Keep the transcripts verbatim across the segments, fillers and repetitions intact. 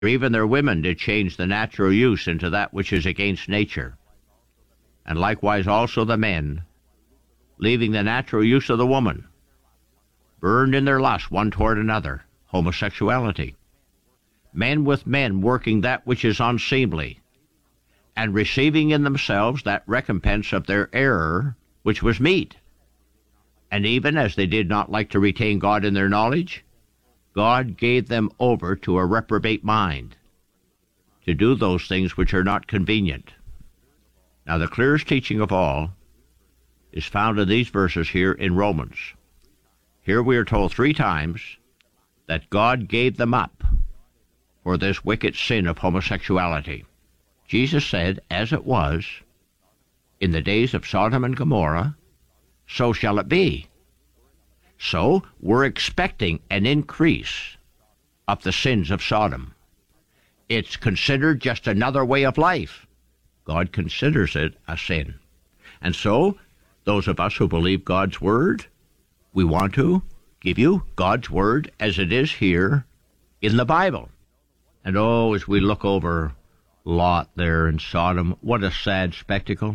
Even their women did change the natural use into that which is against nature. And likewise also the men, leaving the natural use of the woman, burned in their lust one toward another, homosexuality. Men with men working that which is unseemly, and receiving in themselves that recompense of their error which was meet. And even as they did not like to retain God in their knowledge, God gave them over to a reprobate mind, to do those things which are not convenient. Now the clearest teaching of all is found in these verses here in Romans. Here we are told three times that God gave them up for this wicked sin of homosexuality. Jesus said, as it was in the days of Sodom and Gomorrah, so shall it be. So we're expecting an increase of the sins of Sodom. It's considered just another way of life. God considers it a sin. And so, those of us who believe God's Word, we want to give you God's Word as it is here in the Bible. And oh, as we look over Lot there in Sodom, what a sad spectacle.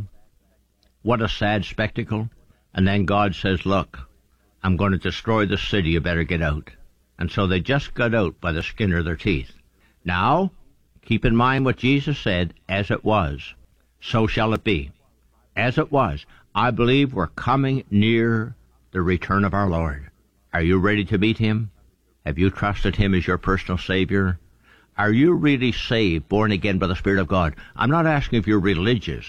What a sad spectacle. And then God says, look, I'm going to destroy the city, you better get out. And so they just got out by the skin of their teeth. Now, keep in mind what Jesus said, as it was, so shall it be. As it was. I believe we're coming near the return of our Lord. Are you ready to meet him? Have you trusted him as your personal Savior? Are you really saved, born again by the Spirit of God? I'm not asking if you're religious,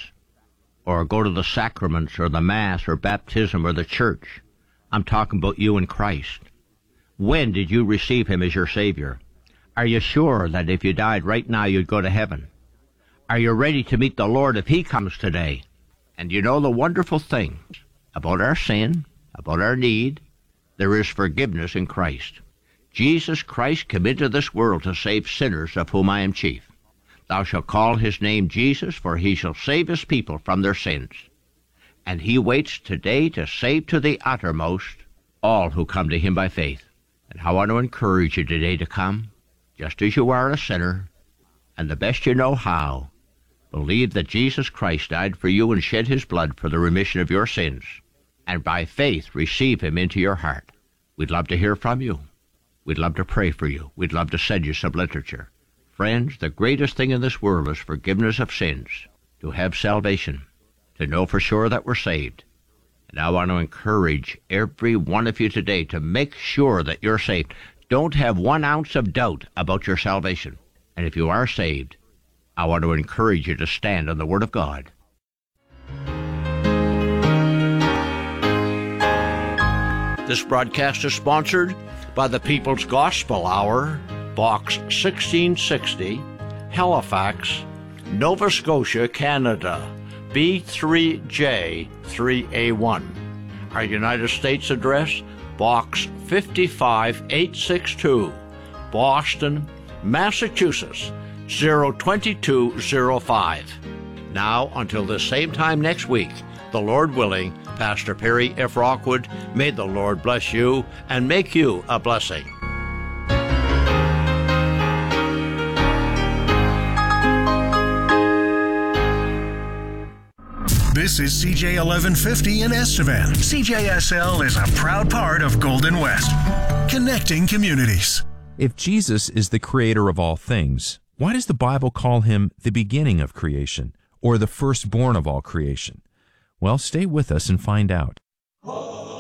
or go to the sacraments, or the Mass, or baptism, or the church. I'm talking about you in Christ. When did you receive him as your Savior? Are you sure that if you died right now, you'd go to heaven? Are you ready to meet the Lord if he comes today? And you know the wonderful thing about our sin, about our need, there is forgiveness in Christ. Jesus Christ came into this world to save sinners, of whom I am chief. Thou shalt call his name Jesus, for he shall save his people from their sins. And he waits today to save to the uttermost all who come to him by faith. And I want to encourage you today to come, just as you are a sinner, and the best you know how. Believe that Jesus Christ died for you and shed his blood for the remission of your sins, and by faith receive him into your heart. We'd love to hear from you. We'd love to pray for you. We'd love to send you some literature. Friends, the greatest thing in this world is forgiveness of sins, to have salvation, to know for sure that we're saved. And I want to encourage every one of you today to make sure that you're saved. Don't have one ounce of doubt about your salvation. And if you are saved, I want to encourage you to stand on the Word of God. This broadcast is sponsored by the People's Gospel Hour, Box sixteen sixty, Halifax, Nova Scotia, Canada, B three J three A one. Our United States address, Box five eight six two, Boston, Massachusetts, zero two two zero five. Now, until the same time next week, the Lord willing, Pastor Perry F. Rockwood, may the Lord bless you and make you a blessing. This is C J eleven fifty in Estevan. C J S L is a proud part of Golden West, connecting communities. If Jesus is the creator of all things, why does the Bible call him the beginning of creation, or the firstborn of all creation? Well, stay with us and find out.